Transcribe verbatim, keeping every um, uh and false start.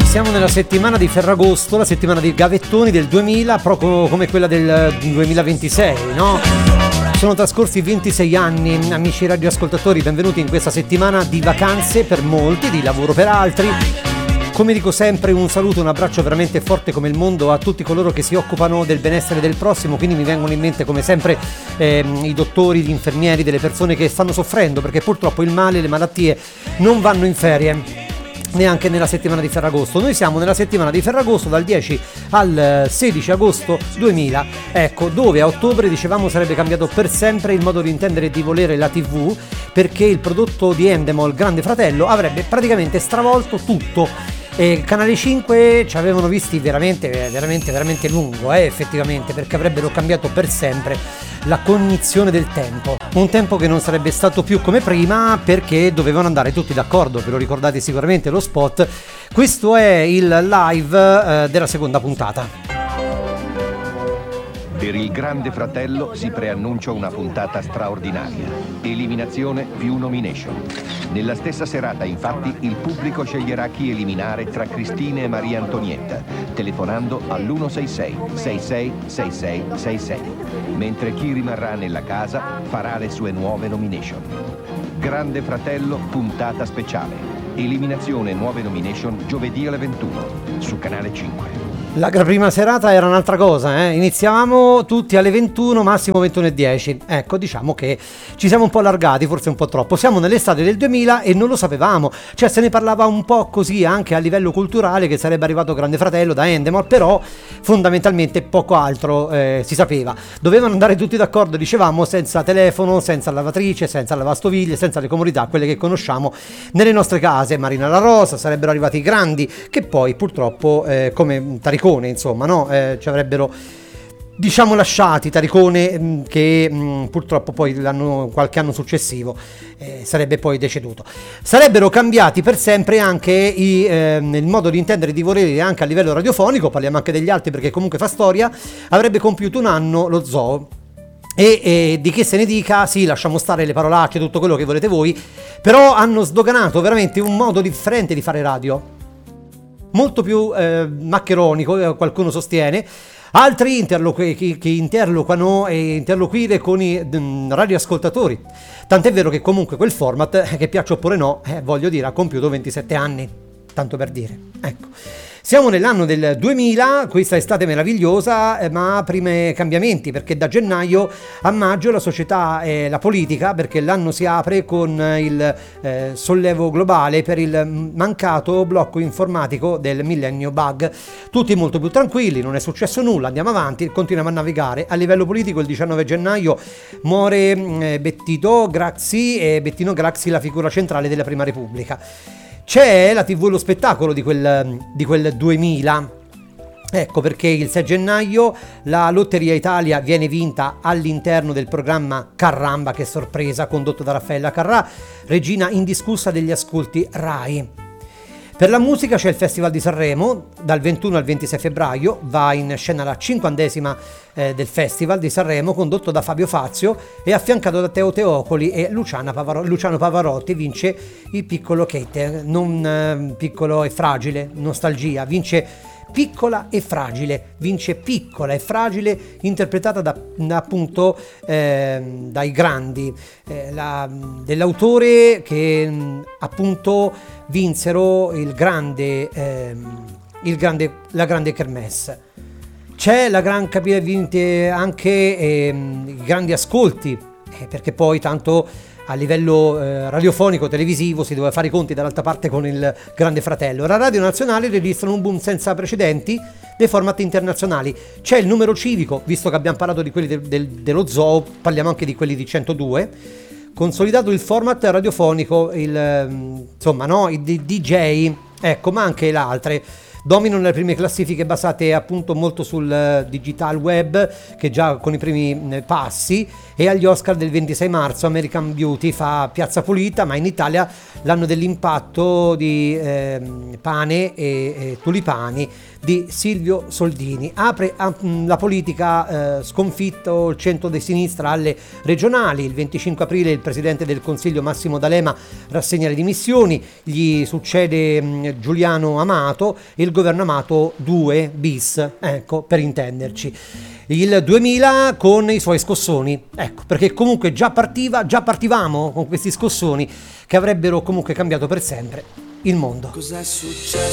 Siamo nella settimana di Ferragosto, la settimana dei gavettoni del duemila, proprio come quella del duemilaventisei, no? Sono trascorsi ventisei anni, amici radioascoltatori, benvenuti in questa settimana di vacanze per molti, di lavoro per altri. Come dico sempre, un saluto, un abbraccio veramente forte come il mondo a tutti coloro che si occupano del benessere del prossimo, quindi mi vengono in mente come sempre ehm, i dottori, gli infermieri, delle persone che stanno soffrendo, perché purtroppo il male, le malattie non vanno in ferie. Neanche nella settimana di Ferragosto. Noi siamo nella settimana di Ferragosto dal dieci al sedici agosto duemila, ecco, dove a ottobre dicevamo sarebbe cambiato per sempre il modo di intendere e di volere la tivù, perché il prodotto di Endemol, Grande Fratello, avrebbe praticamente stravolto tutto. E Canale cinque ci avevano visti veramente veramente veramente lungo, eh, effettivamente, perché avrebbero cambiato per sempre la cognizione del tempo, un tempo che non sarebbe stato più come prima, perché dovevano andare tutti d'accordo. Ve lo ricordate sicuramente lo spot. Questo è il live eh, della seconda puntata. Per il Grande Fratello si preannuncia una puntata straordinaria. Eliminazione più nomination. Nella stessa serata, infatti, il pubblico sceglierà chi eliminare tra Cristina e Maria Antonietta, telefonando all'uno sei sei sei sei sei sei sei sei, mentre chi rimarrà nella casa farà le sue nuove nomination. Grande Fratello, puntata speciale. Eliminazione e nuove nomination giovedì alle ventuno su Canale cinque. La prima serata era un'altra cosa, eh? Iniziavamo tutti alle ventuno, massimo ventuno e dieci. Ecco, diciamo che ci siamo un po' allargati, forse un po' troppo. Siamo nell'estate del duemila e non lo sapevamo. Cioè, se ne parlava un po' così anche a livello culturale, che sarebbe arrivato Grande Fratello da Endemol, però fondamentalmente poco altro eh, si sapeva. Dovevano andare tutti d'accordo, dicevamo, senza telefono, senza lavatrice, senza lavastoviglie, senza le comodità, quelle che conosciamo nelle nostre case. Marina La Rosa, sarebbero arrivati i grandi, che poi purtroppo, eh, come Taricone, insomma, no? Eh, ci avrebbero, diciamo, lasciati. Taricone mh, che mh, purtroppo poi l'anno, qualche anno successivo eh, sarebbe poi deceduto. Sarebbero cambiati per sempre anche i, eh, il modo di intendere e di volere anche a livello radiofonico. Parliamo anche degli altri perché comunque fa storia. Avrebbe compiuto un anno lo Zoo. E, e di che se ne dica, sì, lasciamo stare le parolacce, tutto quello che volete voi, però hanno sdoganato veramente un modo differente di fare radio, molto più eh, maccheronico, qualcuno sostiene, altri interloqu- che, che interloquano e interloquire con i mh, radioascoltatori. Tant'è vero che comunque quel format, che piaccia oppure no, eh, voglio dire, ha compiuto ventisette anni, tanto per dire, ecco. Siamo nell'anno del duemila, questa estate meravigliosa, eh, ma primi cambiamenti, perché da gennaio a maggio la società e la politica, perché l'anno si apre con il eh, sollevo globale per il mancato blocco informatico del millennio bug. Tutti molto più tranquilli, non è successo nulla, andiamo avanti, continuiamo a navigare. A livello politico il diciannove gennaio muore eh, Bettito Craxi, e Bettino Craxi la figura centrale della Prima Repubblica. C'è la tivù e lo spettacolo di quel, di quel duemila. Ecco perché il sei gennaio la Lotteria Italia viene vinta all'interno del programma Carramba, che sorpresa, condotto da Raffaella Carrà, regina indiscussa degli ascolti Rai. Per la musica c'è il Festival di Sanremo, dal ventuno al ventisei febbraio, va in scena la cinquantesima eh, del Festival di Sanremo, condotto da Fabio Fazio e affiancato da Teo Teocoli e Luciana Pavaro- Luciano Pavarotti. Vince il piccolo Kate, non eh, piccolo e fragile, nostalgia, vince Piccola e fragile, vince Piccola e fragile, interpretata da, da appunto eh, dai grandi, eh, la, dell'autore che mh, appunto vinsero il grande, eh, il grande, la grande Kermesse. C'è la gran capire vinte anche eh, i grandi ascolti, eh, perché poi tanto a livello eh, radiofonico, televisivo, si doveva fare i conti dall'altra parte con il Grande Fratello. La Radio Nazionale registra un boom senza precedenti dei format internazionali. C'è il numero civico, visto che abbiamo parlato di quelli del, del, dello Zoo, parliamo anche di quelli di centodue. Consolidato il format radiofonico, il, insomma, no, i D J, ecco, ma anche le altre. Dominano le prime classifiche basate appunto molto sul digital web, che già con i primi passi, e agli Oscar del ventisei marzo American Beauty fa piazza pulita, ma in Italia l'anno dell'impatto di eh, Pane e, e Tulipani di Silvio Soldini. Apre a, mh, la politica, eh, sconfitto il centro-sinistra alle regionali. Il venticinque aprile il presidente del Consiglio Massimo D'Alema rassegna le dimissioni, gli succede mh, Giuliano Amato, e il governo Amato due bis, ecco, per intenderci. Il duemila con i suoi scossoni, ecco, perché comunque già partiva, già partivamo con questi scossoni che avrebbero comunque cambiato per sempre il mondo. Cos'è successo?